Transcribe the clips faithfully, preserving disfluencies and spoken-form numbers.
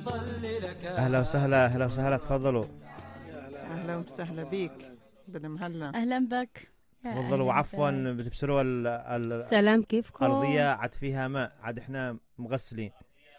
أهلا وسهلا أهلا وسهلا تفضلوا. أهلا وسهلا بيك بالمهلا. أهلا بك. تفضلوا وعفوا بتبصروا ال سلام كيفكم؟ الأرضية عاد فيها ماء عاد إحنا مغسلين.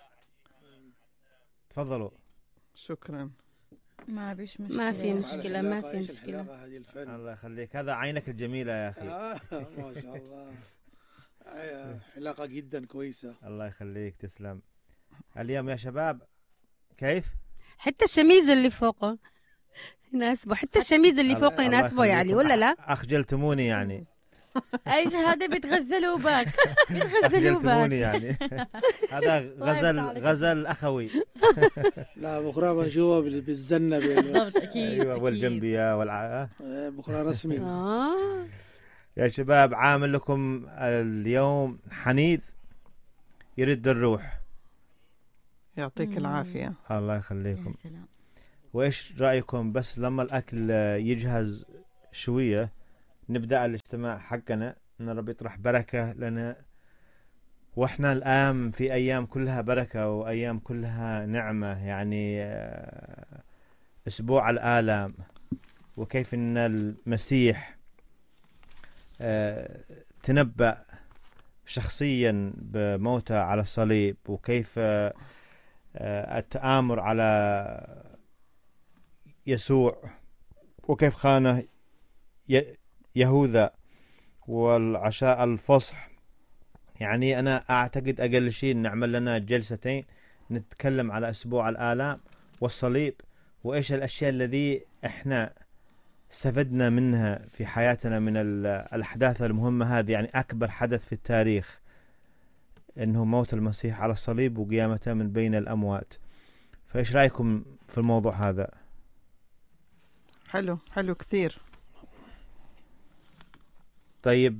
تفضلوا. شكرا. ما بيش مشكلة. ما في مشكلة ما في مشكلة. الله يخليك هذا عينك الجميلة يا أخي. آه ما شاء الله حلاقة جدا كويسة. الله يخليك تسلم. اليوم يا شباب كيف؟ حتى الشميز اللي فوقه يناسبه، حتى الشميز اللي فوقه يناسبه يعني ولا لا؟ أخجلتموني يعني. ايش هذا بتغزلوا باك بتغزلوا أخجلتموني باك يعني. هذا غزل غزل أخوي. لا بكرة بنشوفه بالزنة بالضبط. أكيد أيوة والجنبية والع. بكرة رسمي. آه. يا شباب عامل لكم اليوم حنيذ يرد الروح. يعطيك العافية. الله يخليكم. يا سلام. وإيش رأيكم بس لما الأكل يجهز شوية نبدأ الاجتماع حقنا، إن رب يطرح بركة لنا، وإحنا الآن في أيام كلها بركة وأيام كلها نعمة، يعني أسبوع الآلام وكيف إن المسيح تنبأ شخصيا بموته على الصليب، وكيف التآمر على يسوع، وكيف خانه يهوذا، والعشاء الفصح. يعني أنا أعتقد أقل شيء نعمل لنا جلستين نتكلم على أسبوع الآلام والصليب، وإيش الأشياء الذي إحنا استفدنا منها في حياتنا من الأحداث المهمة هذه. يعني أكبر حدث في التاريخ إنه موت المسيح على الصليب وقيامته من بين الأموات. فإيش رأيكم في الموضوع هذا؟ حلو حلو كثير. طيب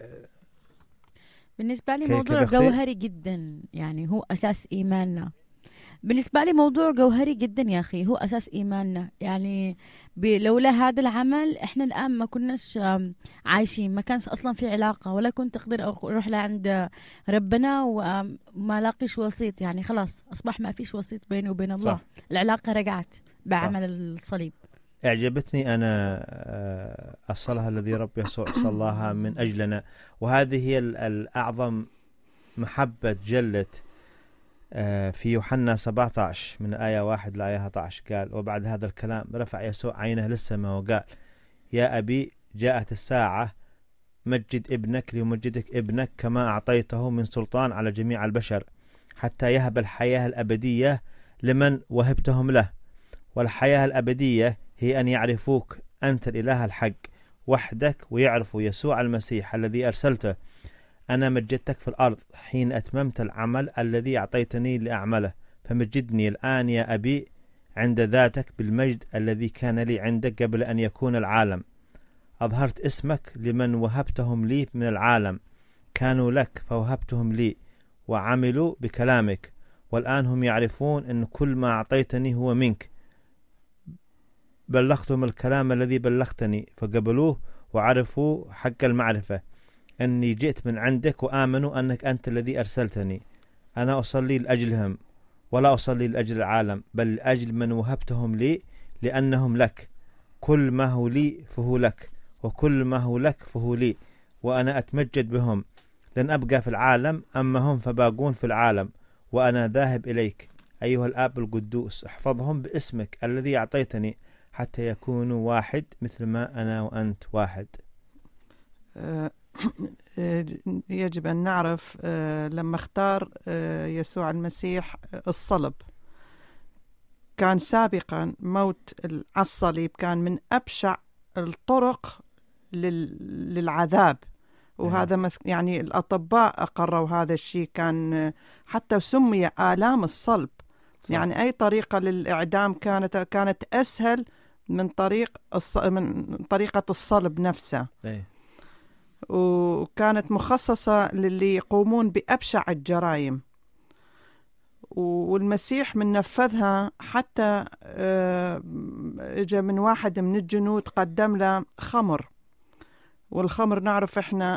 بالنسبة لي موضوع جوهري جدا، يعني هو أساس إيماننا. بالنسبة لي موضوع جوهري جدا يا أخي، هو أساس إيماننا. يعني لولا هذا العمل إحنا الآن ما كناش عايشين، ما كانش أصلا في علاقة، ولا كنت أقدر أروح لعند ربنا وما لاقيش وسيط. يعني خلاص أصبح ما فيش وسيط بيني وبين الله. صح. العلاقة رجعت بعمل صح. الصليب. أعجبتني أنا الصلاة الذي رب يسوع صلاها من أجلنا، وهذه هي الأعظم محبة جلت في يوحنا سبعة عشر من آية واحد لآية أحد عشر. قال: وبعد هذا الكلام رفع يسوع عينه للسماء وقال: يا أبي جاءت الساعة، مجد ابنك ليمجدك ابنك كما أعطيته من سلطان على جميع البشر، حتى يهب الحياة الأبدية لمن وهبتهم له. والحياة الأبدية هي أن يعرفوك أنت الإله الحق وحدك، ويعرفوا يسوع المسيح الذي أرسلته. أنا مجدتك في الأرض حين أتممت العمل الذي أعطيتني لأعمله، فمجدني الآن يا أبي عند ذاتك بالمجد الذي كان لي عندك قبل أن يكون العالم. أظهرت اسمك لمن وهبتهم لي من العالم، كانوا لك فوهبتهم لي وعملوا بكلامك، والآن هم يعرفون أن كل ما أعطيتني هو منك. بلغتهم الكلام الذي بلغتني فقبلوه وعرفوا حق المعرفة أني جئت من عندك، وآمنوا أنك أنت الذي أرسلتني. أنا أصلي لأجلهم ولا أصلي لأجل العالم، بل لأجل من وهبتهم لي، لأنهم لك. كل ما هو لي فهو لك، وكل ما هو لك فهو لي، وأنا أتمجد بهم. لن أبقى في العالم، أما هم فباقون في العالم، وأنا ذاهب إليك. أيها الآب القدوس، احفظهم باسمك الذي أعطيتني، حتى يكونوا واحد مثل ما أنا وأنت واحد. يجب أن نعرف لما اختار يسوع المسيح الصلب، كان سابقا موت على الصليب كان من أبشع الطرق للعذاب، وهذا يعني الأطباء أقروا هذا الشيء. كان حتى سمي آلام الصلب. صح. يعني أي طريقة للإعدام كانت كانت أسهل من طريق الص... من طريقة الصلب نفسه. أي. وكانت مخصصة للي يقومون بأبشع الجرائم، والمسيح من نفذها. حتى اجى من واحد من الجنود قدم له خمر والخمر نعرف إحنا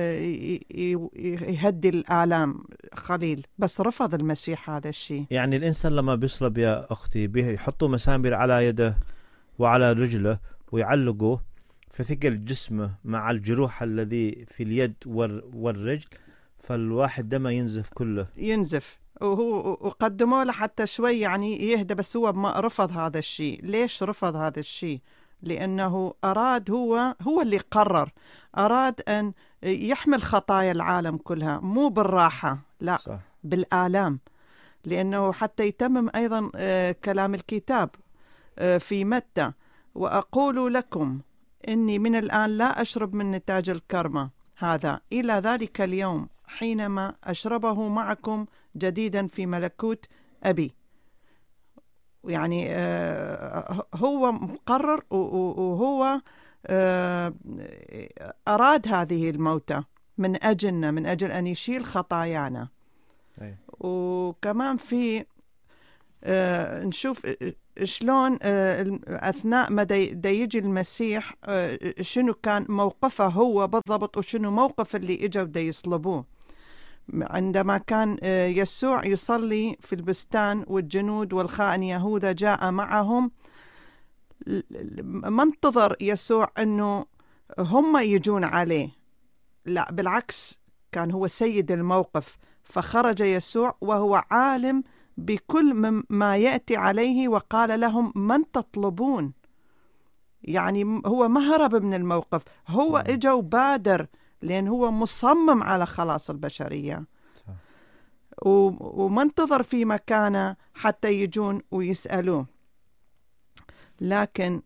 يهدي الآلام قليل، بس رفض المسيح هذا الشيء. يعني الإنسان لما بيصلب يا أختي بيحطوا مسامير على يده وعلى رجله ويعلقوا في ثقل جسمه مع الجروح الذي في اليد والرجل، فالواحد دمه ينزف كله ينزف، وهو وقدموا له حتى شوي يعني يهدى، بس هو ما رفض هذا الشيء. ليش رفض هذا الشيء؟ لأنه أراد، هو هو اللي قرر، أراد أن يحمل خطايا العالم كلها، مو بالراحة، لا صح. بالآلام. لأنه حتى يتمم أيضا كلام الكتاب في متى: وأقول لكم إني من الآن لا أشرب من نتاج الكرمة هذا إلى ذلك اليوم حينما أشربه معكم جديدا في ملكوت أبي. يعني هو مقرر، وهو أراد هذه الموتة من أجلنا، من أجل أن يشيل خطايانا. أي. وكمان في نشوف شلون أثناء ما دي يجي المسيح شنو كان موقفه هو بالضبط، وشنو موقف اللي إجوا دي يصلبوه. عندما كان يسوع يصلي في البستان والجنود والخائن يهوذا جاء معهم، ما انتظر يسوع أنه هم يجون عليه، لا بالعكس، كان هو سيد الموقف. فخرج يسوع وهو عالم بكل ما يأتي عليه وقال لهم: من تطلبون؟ يعني هو ما هرب من الموقف، هو اجا وبادر، لأن هو مصمم على خلاص البشرية. صح. وما انتظر في مكانه حتى يجون ويسألوه. لكن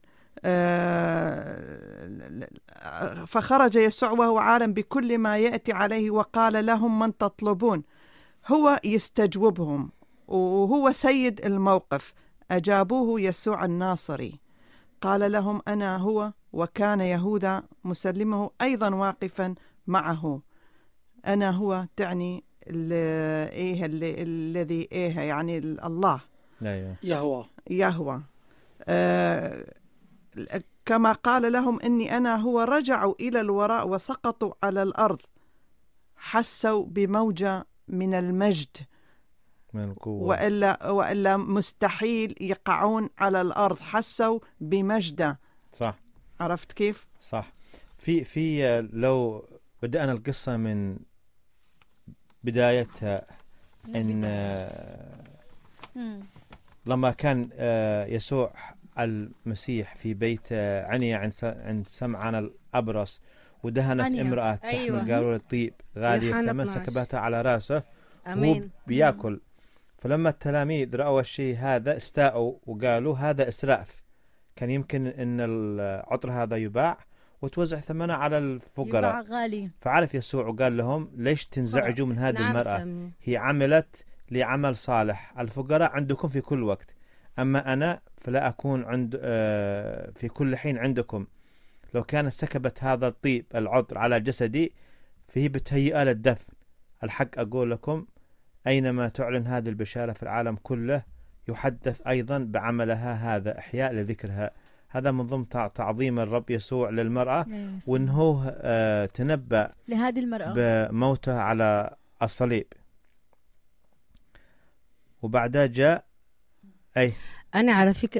فخرج يسوع وهو عالم بكل ما يأتي عليه وقال لهم: من تطلبون؟ هو يستجوبهم وهو سيد الموقف. أجابوه يسوع الناصري، قال لهم: أنا هو. وكان يهوذا مسلمه أيضا واقفا معه. أنا هو تعني إيه الذي إيه يعني الله يهوى يهوى آه كما قال لهم: إني أنا هو. رجعوا إلى الوراء وسقطوا على الأرض، حسوا بموجة من المجد، من القوة. وإلا, وإلا مستحيل يقعون على الأرض، حسوا بمجده. صح. عرفت كيف؟ صح. في في لو بدأنا القصة من بدايتها، إن لما كان يسوع المسيح في بيت عنيا عند سمعان الأبرص، ودهنت عنيا. امرأة تحمل أيوة. قالوا الطيب غالية، فمن سكبتها على رأسه وهو بيأكل. فلما التلاميذ رأوا الشيء هذا استاءوا وقالوا: هذا إسراف، كان يمكن أن العطر هذا يباع وتوزع ثمنه على الفقراء، غالي. فعرف يسوع وقال لهم: ليش تنزعجوا من هذه المرأة؟ هي عملت لعمل صالح، الفقراء عندكم في كل وقت، أما أنا فلا أكون عند في كل حين عندكم. لو كانت سكبت هذا الطيب العطر على جسدي فهي بتهيئة للدفن. الحق أقول لكم، أينما تعلن هذه البشارة في العالم كله يحدث أيضا بعملها هذا إحياء لذكرها. هذا من ضمن تعظيم الرب يسوع للمرأة، وأنه آه تنبأ لهذه المرأة بموتها على الصليب. وبعدها جاء أي أنا على فكرة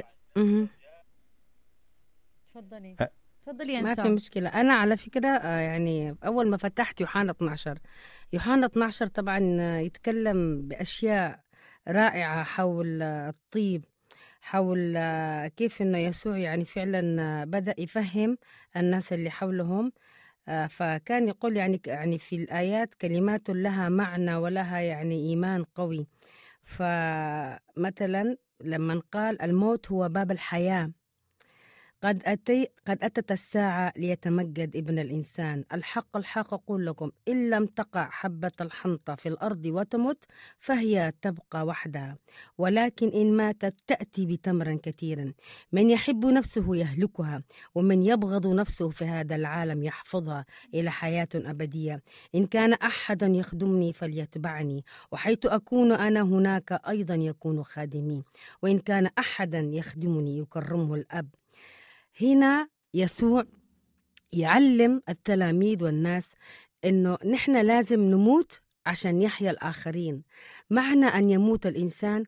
تفضلي تفضلي ما في مشكلة. أنا على فكرة يعني أول ما فتحت يوحنا اثنا عشر يوحنا اثنا عشر طبعا يتكلم بأشياء رائعة حول الطيب، حول كيف إنه يسوع يعني فعلا بدأ يفهم الناس اللي حولهم. فكان يقول يعني يعني في الآيات كلمات لها معنى ولها يعني إيمان قوي. فمثلا لما قال: الموت هو باب الحياة، قد أتي قد أتت الساعة ليتمجد ابن الإنسان. الحق الحق أقول لكم، إن لم تقع حبة الحنطة في الأرض وتمت فهي تبقى وحدها، ولكن إن ماتت تأتي بتمر كثيرا. من يحب نفسه يهلكها، ومن يبغض نفسه في هذا العالم يحفظها إلى حياة أبدية. إن كان أحد يخدمني فليتبعني، وحيث أكون أنا هناك أيضا يكون خادمي، وإن كان أحدا يخدمني يكرمه الأب. هنا يسوع يعلم التلاميذ والناس إنه نحن لازم نموت عشان يحيا الآخرين. معنى أن يموت الإنسان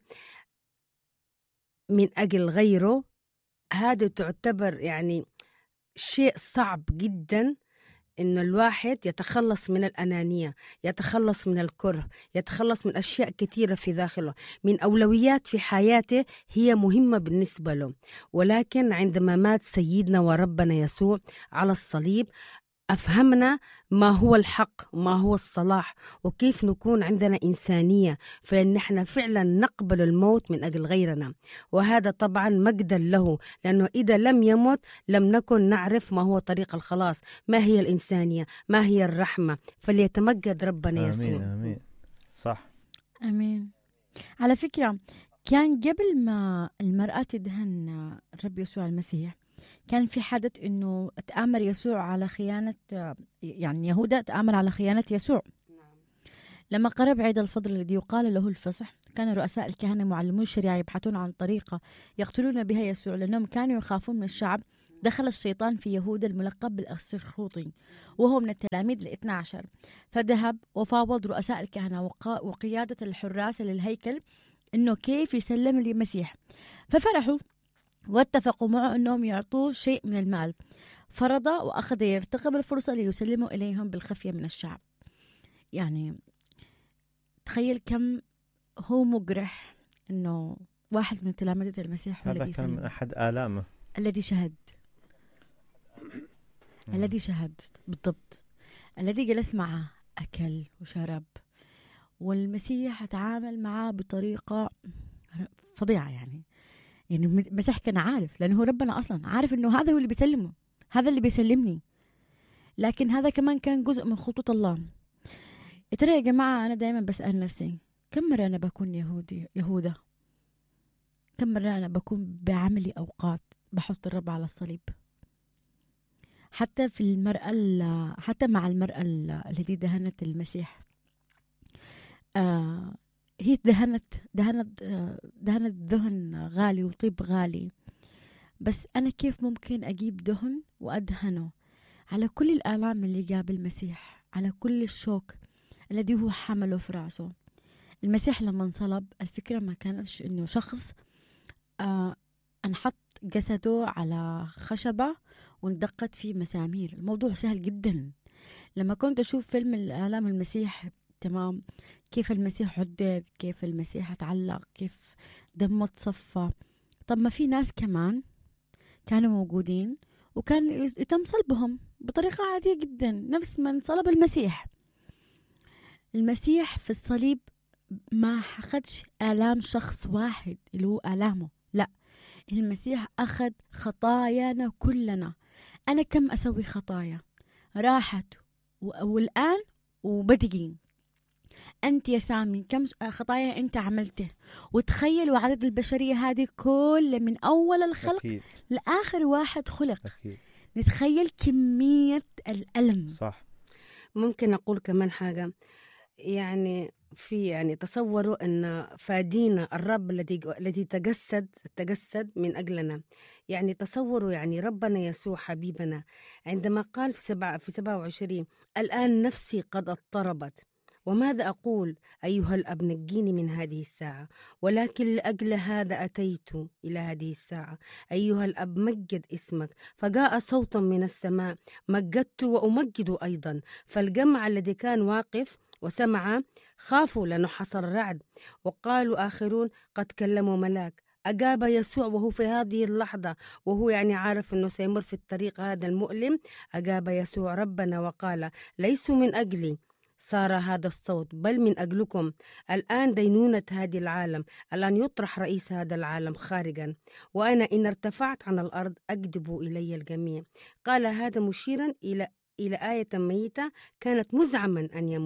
من أجل غيره هذا تعتبر يعني شيء صعب جدا، إن الواحد يتخلص من الأنانية، يتخلص من الكره، يتخلص من أشياء كثيرة في داخله، من أولويات في حياته هي مهمة بالنسبة له. ولكن عندما مات سيدنا وربنا يسوع على الصليب أفهمنا ما هو الحق، ما هو الصلاح، وكيف نكون عندنا إنسانية، فإن احنا فعلا نقبل الموت من أجل غيرنا. وهذا طبعا مجدا له، لأنه إذا لم يمت لم نكن نعرف ما هو طريق الخلاص، ما هي الإنسانية، ما هي الرحمة. فليتمجد ربنا يسوع. آمين آمين. صح. امين. على فكره كان قبل ما المراه تدهن الرب يسوع المسيح كان في حدث انه تآمر يسوع على خيانه، يعني يهوذا تآمر على خيانه يسوع. لما قرب عيد الفطر الذي يقال له الفصح كان رؤساء الكهنه معلمو الشريعه يبحثون عن طريقه يقتلون بها يسوع، لانهم كانوا يخافون من الشعب. دخل الشيطان في يهوذا الملقب بالأسخروطي وهو من التلاميذ الاثنى عشر، فذهب وفاوض رؤساء الكهنه وقا- وقياده الحراس للهيكل انه كيف يسلم المسيح. ففرحوا واتفقوا معه أنهم يعطوه شيء من المال، فرضى وأخذ يرتقب الفرصة ليسلموا إليهم بالخفية من الشعب. يعني تخيل كم هو مجرح أنه واحد من تلامذة المسيح هو هذا الذي كان من يسلم، أحد آلامه، الذي شهد مم. الذي شهد بالضبط، الذي جلس معه أكل وشرب، والمسيح تعامل معه بطريقة فظيعة. يعني يعني المسيح كان عارف، لأنه هو ربنا أصلا عارف أنه هذا هو اللي بيسلمه، هذا اللي بيسلمني. لكن هذا كمان كان جزء من خطوط الله. ترى يا جماعة أنا دايما بسأل نفسي كم مرة أنا بكون يهودي يهوذا؟ كم مرة أنا بكون بعملي أوقات بحط الرب على الصليب؟ حتى في المرأة، حتى مع المرأة التي دهنت المسيح، آه هي دهنت دهنت دهنت دهن غالي وطيب غالي، بس أنا كيف ممكن أجيب دهن وأدهنه على كل الآلام اللي جاب المسيح، على كل الشوك الذي هو حمله في رأسه. المسيح لما انصلب الفكرة ما كانتش إنه شخص آه انحط جسده على خشبة واندقت فيه مسامير. الموضوع سهل جدا. لما كنت أشوف فيلم الآلام المسيح، تمام، كيف المسيح عذب، كيف المسيح اتعلق، كيف دمه تصفى. طب ما في ناس كمان كانوا موجودين وكان يتم صلبهم بطريقة عادية جدا نفس من صلب المسيح. المسيح في الصليب ما أخدش آلام شخص واحد اللي هو آلامه، لا، المسيح أخذ خطايانا كلنا. أنا كم أسوي خطايا راحت والآن وبدقين. أنت يا سامي كم خطايا أنت عملته؟ وتخيلوا عدد البشرية هذه كل من أول الخلق أكيد. لآخر واحد خلق. أكيد. نتخيل كمية الألم. صح. ممكن أقول كمان حاجة، يعني في يعني تصوروا أن فادينا الرب الذي الذي تجسد تجسد من أجلنا. يعني تصوروا يعني ربنا يسوع حبيبنا عندما قال في سبعة في سبعة وعشرين الآن نفسي قد اضطربت، وماذا أقول أيها الأب نجيني من هذه الساعة، ولكن لأجل هذا أتيت إلى هذه الساعة. أيها الأب مجد اسمك. فجاء صوت من السماء مجدت وأمجد أيضا. فالجمع الذي كان واقف وسمع خافوا لأنه حصل رعد، وقالوا آخرون قد كلموا ملاك. أجاب يسوع وهو في هذه اللحظة وهو يعني عارف أنه سيمر في الطريق هذا المؤلم. أجاب يسوع ربنا وقال ليسوا من أجلي صار هذا الصوت بل من أجلكم. الآن دينونة هذه العالم، الآن يطرح رئيس هذا العالم خارجا، وأنا إن ارتفعت عن الأرض أجذب إلي الجميع. قال هذا مشيرا إلى إلى آية ميتة كانت مزعما أن يموت.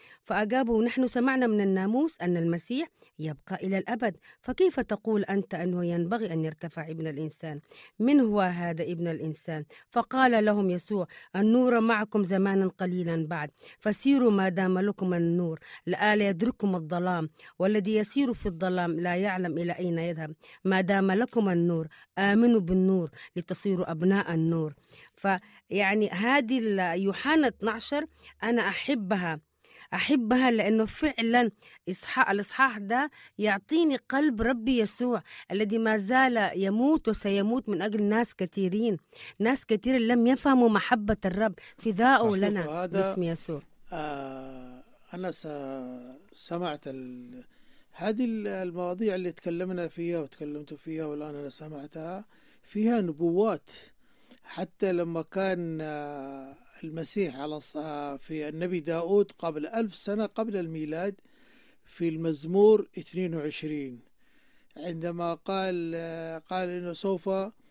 فأجابوا: نحن سمعنا من الناموس أن المسيح يبقى إلى الأبد، فكيف تقول أنت أنه ينبغي أن يرتفع ابن الإنسان؟ من هو هذا ابن الإنسان؟ فقال لهم يسوع: النور معكم زمانا قليلا بعد، فسيروا ما دام لكم النور، لئلا يدرككم الظلام، والذي يسير في الظلام لا يعلم إلى أين يذهب. ما دام لكم النور آمنوا بالنور لتصيروا أبناء النور. فيعني هذه يوحنا اثنا عشر أنا أحبها أحبها لأنه فعلا إصحاح الإصحاح ده يعطيني قلب ربي يسوع الذي ما زال يموت وسيموت من أجل ناس كثيرين، ناس كثير لم يفهموا محبة الرب فداءه لنا باسم يسوع. آه أنا سمعت ال... هذه المواضيع اللي تكلمنا فيها وتكلمت فيها والآن أنا سمعتها فيها نبوات. حتى لما كان المسيح على في النبي داود قبل ألف سنة قبل الميلاد في المزمور اثنين وعشرين عندما قال قال إنه سوف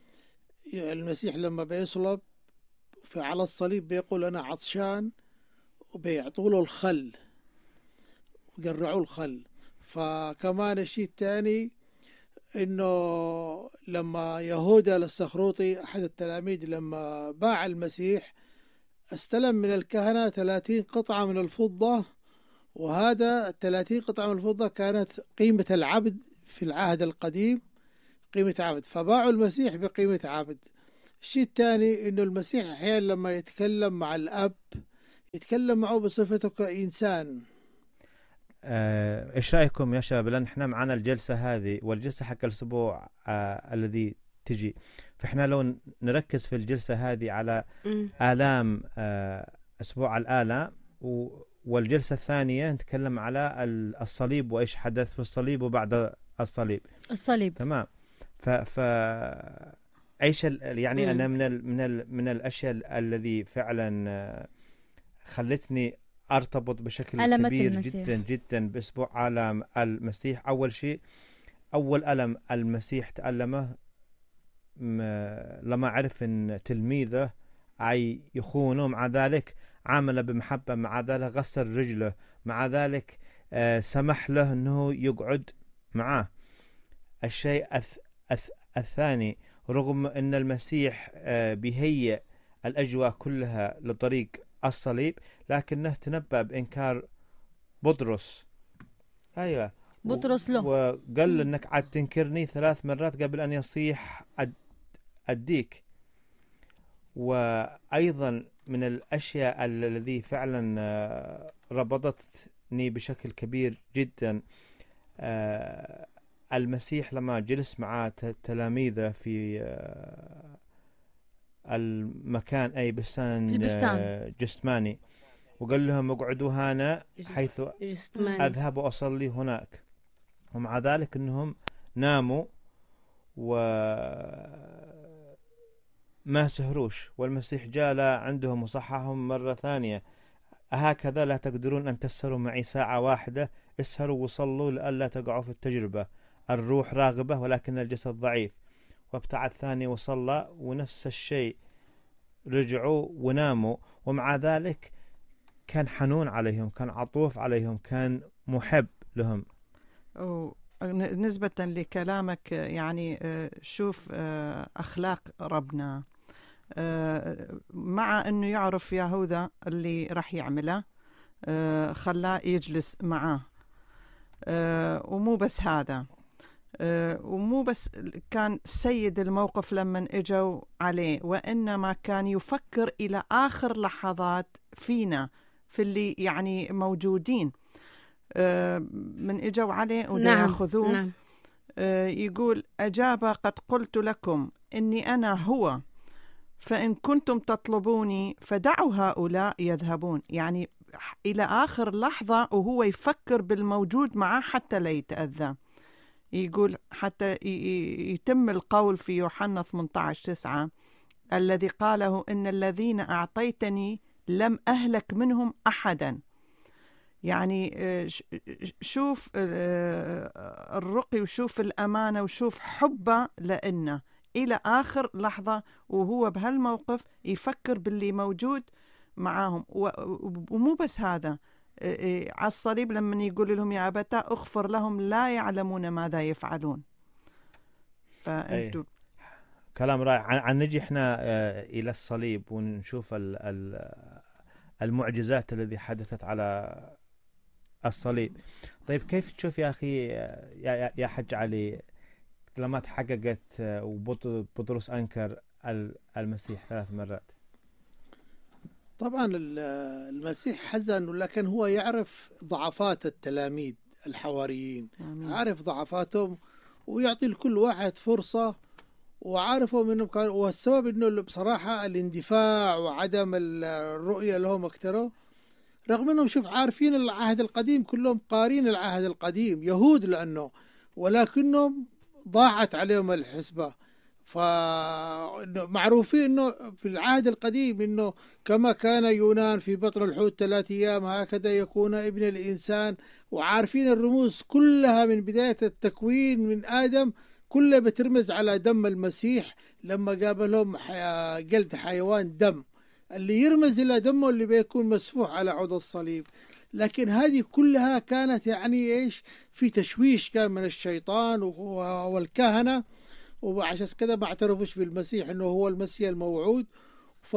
المسيح لما بيصلب على الصليب بيقول أنا عطشان وبيعطوا له الخل وقرعوا الخل. فكمان الشيء الثاني إنه لما يهوذا السخروطي أحد التلاميذ لما باع المسيح استلم من الكهنة ثلاثين قطعة من الفضة، وهذا ثلاثين قطعة من الفضة كانت قيمة العبد في العهد القديم، قيمة عبد، فباعوا المسيح بقيمة عبد. الشيء الثاني إنه المسيح أحيانا لما يتكلم مع الأب يتكلم معه بصفته كإنسان. آه، ايش رايكم يا شباب؟ لان احنا معنا الجلسه هذه والجلسه حق الاسبوع آه الذي تجي، فاحنا لو نركز في الجلسه هذه على م. الام آه اسبوع الالام، والجلسه الثانيه نتكلم على الصليب وايش حدث في الصليب وبعد الصليب الصليب تمام. ف ف ايش يعني م. انا من ال من ال من الاشياء الذي فعلا آه خلتني ارتبط بشكل كبير المسيح. جدا جدا باسبوع الام المسيح. اول شيء اول الم المسيح تألمه لما عرف ان تلميذه عي يخونه، مع ذلك عامل بمحبه، مع ذلك غسل رجله، مع ذلك آه سمح له انه يقعد معاه. الشيء الث الث الثاني، رغم ان المسيح آه بيهيئ الاجواء كلها لطريق الصليب، لكنه تنبأ بإنكار بطرس. أيوة بطرس له وقال له إنك عاد تنكرني ثلاث مرات قبل أن يصيح أديك. وأيضا من الأشياء الذي فعلا ربطتني بشكل كبير جدا المسيح لما جلس مع تلاميذه في المكان أي بستان جثماني، وقال لهم اقعدوا هنا حيث أذهب وأصلي هناك، ومع ذلك أنهم ناموا وما سهروش، والمسيح جاء عندهم وصحهم مرة ثانية: أهكذا لا تقدرون أن تسهروا معي ساعة واحدة؟ اسهروا وصلوا لئلا تقعوا في التجربة، الروح راغبة ولكن الجسد ضعيف. وابتعد ثاني وصلى، ونفس الشيء رجعوا وناموا، ومع ذلك كان حنون عليهم، كان عطوف عليهم، كان محب لهم. نسبة لكلامك يعني شوف أخلاق ربنا، مع أنه يعرف يهوذا اللي راح يعمله خلاه يجلس معاه، ومو بس هذا، أه ومو بس كان سيد الموقف لما اجوا عليه، وإنما كان يفكر إلى آخر لحظات فينا، في اللي يعني موجودين أه من اجوا عليه وياخذوه. نعم. نعم. أه يقول: أجاب: قد قلت لكم إني أنا هو، فإن كنتم تطلبوني فدعوا هؤلاء يذهبون. يعني إلى آخر لحظة وهو يفكر بالموجود معه حتى لا يتأذى. يقول حتى يتم القول في يوحنا ثمانية عشر تسعة الذي قاله: إن الذين أعطيتني لم أهلك منهم أحدا. يعني شوف الرقي وشوف الأمانة وشوف حبه لأنه إلى آخر لحظة وهو بهالموقف يفكر باللي موجود معاهم. ومو بس هذا، على الصليب لما يقول لهم يا أبتا أغفر لهم لا يعلمون ماذا يفعلون. فأنتوا كلام رائع. عن نجي احنا إلى الصليب ونشوف المعجزات التي حدثت على الصليب. طيب كيف تشوف يا أخي يا حج علي لما تحققت وبطرس أنكر المسيح ثلاث مرات؟ طبعا المسيح حزن، لكن هو يعرف ضعفات التلاميذ الحواريين، عارف ضعفاتهم ويعطي لكل واحد فرصة، وعارفوا منهم كان، والسبب انه بصراحة الاندفاع وعدم الرؤية لهم اكتروا، رغم انهم شوف عارفين العهد القديم، كلهم قارين العهد القديم يهود لانه، ولكنهم ضاعت عليهم الحسبة. فمعروفين انه في العهد القديم انه كما كان يونان في بطن الحوت ثلاث ايام هكذا يكون ابن الانسان، وعارفين الرموز كلها من بداية التكوين من ادم كلها بترمز على دم المسيح لما قابلهم جلد حيوان دم اللي يرمز الى دمه اللي بيكون مسفوح على عود الصليب. لكن هذه كلها كانت يعني ايش؟ في تشويش كان من الشيطان والكهنة، وعشان كده ما اعترفوش بالمسيح انه هو المسيح الموعود. ف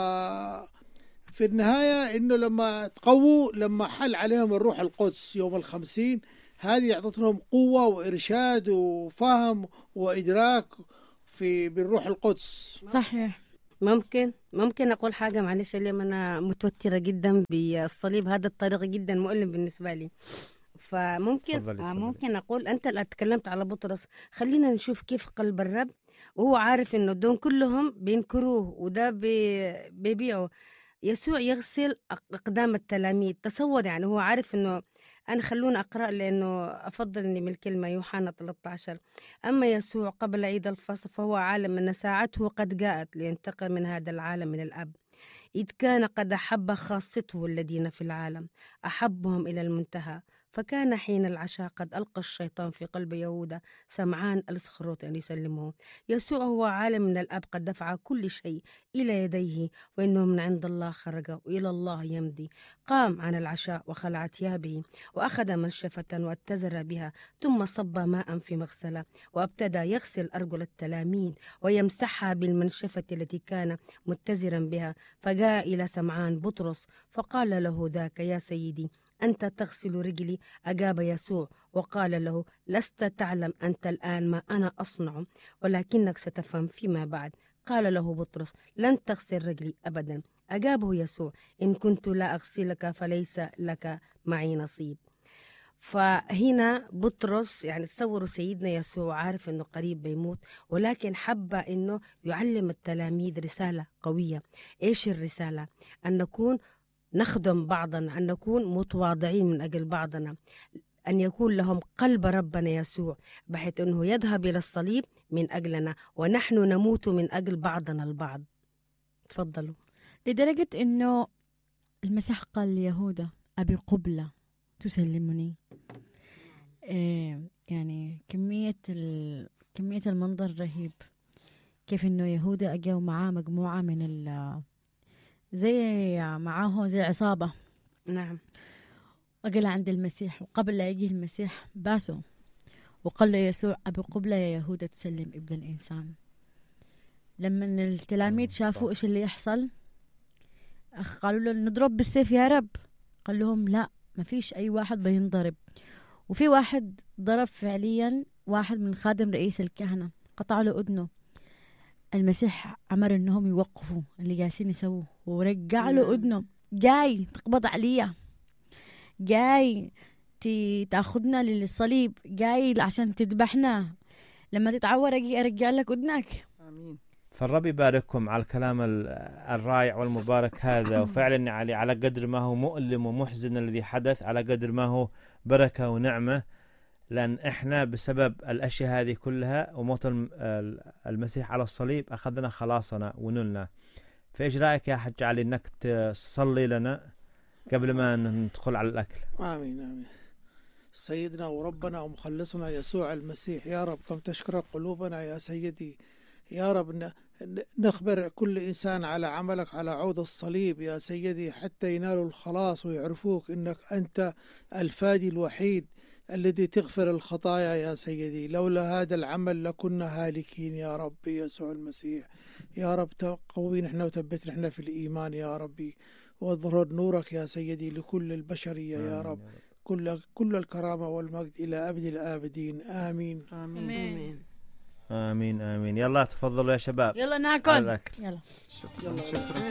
في النهاية انه لما تقووا، لما حل عليهم الروح القدس يوم الخمسين، هذه اعطت لهم قوة وارشاد وفهم وادراك في بالروح القدس. صحيح. ممكن ممكن اقول حاجة معلش، اليوم انا متوترة جدا بالصليب، هذا الطريق جدا مؤلم بالنسبة لي. فممكن فضلي فضلي. ممكن أقول أنت اللي تكلمت على بطرس، خلينا نشوف كيف قلب الرب، وهو عارف إنه دون كلهم بينكروه وده بي بيبيعوا. يسوع يغسل أقدام التلاميذ، تصور يعني هو عارف إنه، أنا خلونا أقرأ لأنه أفضل إني من الكلمة، يوحنا ثلاثة عشر: أما يسوع قبل عيد الفصح فهو عالم أن ساعته قد جاءت لينتقل من هذا العالم من الأب، إذ كان قد أحب خاصته الذين في العالم، أحبهم إلى المنتهى. فكان حين العشاء قد ألقى الشيطان في قلب يهوذا سمعان الإسخريوطي أن يسلمه. يسوع هو عالم من الأب قد دفع كل شيء إلى يديه، وإنه من عند الله خرج وإلى الله يمضي. قام عن العشاء وخلع ثيابه وأخذ منشفة واتزر بها، ثم صب ماء في مغسلة وابتدى يغسل أرجل التلاميذ ويمسحها بالمنشفة التي كان متزرا بها. فجاء إلى سمعان بطرس فقال له ذاك: يا سيدي أنت تغسل رجلي؟ أجاب يسوع وقال له: لست تعلم أنت الآن ما أنا أصنع، ولكنك ستفهم فيما بعد. قال له بطرس: لن تغسل رجلي أبدا. أجابه يسوع: إن كنت لا أغسلك فليس لك معي نصيب. فهنا بطرس يعني تصوروا سيدنا يسوع عارف أنه قريب بيموت، ولكن حب أنه يعلم التلاميذ رسالة قوية. إيش الرسالة؟ أن نكون نخدم بعضنا، أن نكون متواضعين من أجل بعضنا، أن يكون لهم قلب ربنا يسوع، بحيث أنه يذهب إلى الصليب من أجلنا ونحن نموت من أجل بعضنا البعض. تفضلوا. لدرجة أنه المسيح قال ليهوذا: أبي قبلة تسلمني. إيه يعني كمية كمية المنظر رهيب، كيف أنه يهوذا أجاوا معاه مجموعة من ال زي معاه زي عصابة. نعم. أجل عند المسيح، وقبل لا يجي المسيح باسوا وقال له يسوع: أبي قبلة يا يهوذا تسلم ابن الإنسان. لما التلاميذ شافوا إيش اللي يحصل قالوا له: نضرب بالسيف يا رب. قال لهم: لا، ما فيش أي واحد بينضرب. وفي واحد ضرب فعليا واحد من خادم رئيس الكهنة، قطع له أذنه. المسيح أمر إنهم يوقفوا اللي جالسين يسووه ورجع له أذنه. جاي تقبض عليا، جاي تاخذنا للصليب، جاي عشان تذبحنا، لما تتعور أجي أرجع لك أذنك. آمين. فالرب يبارككم على الكلام الرائع والمبارك هذا. وفعلا علي على قدر ما هو مؤلم ومحزن الذي حدث، على قدر ما هو بركة ونعمة، لأن إحنا بسبب الأشياء هذه كلها وموت المسيح على الصليب أخذنا خلاصنا ونلنا. فإيش رأيك يا حج علي إنك تصلي لنا قبل ما ندخل على الأكل؟ آمين آمين. سيدنا وربنا ومخلصنا يسوع المسيح، يا رب كم تشكر قلوبنا يا سيدي، يا رب نخبر كل إنسان على عملك على عود الصليب يا سيدي، حتى ينالوا الخلاص ويعرفوك إنك أنت الفادي الوحيد الذي تغفر الخطايا يا سيدي. لولا هذا العمل لكنا هالكين يا ربي يسوع المسيح. يا رب تقوي نحن وثبت نحن في الإيمان يا ربي، واظهر نورك يا سيدي لكل البشرية يا رب. كل كل الكرامة والمجد إلى أبد الآبدين. آمين آمين. آمين. آمين آمين. يلا تفضلوا يا شباب يلا ناكل. على الأكل. يلا شكرا. يلا. شكرا.